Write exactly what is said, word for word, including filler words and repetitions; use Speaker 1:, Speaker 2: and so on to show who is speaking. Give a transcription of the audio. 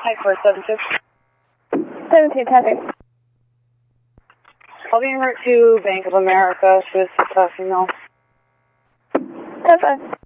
Speaker 1: Hi, four seven two.
Speaker 2: seventeen, copy.
Speaker 1: I'll be en route to Bank of America, Swiss, uh, signal.
Speaker 2: That's fine.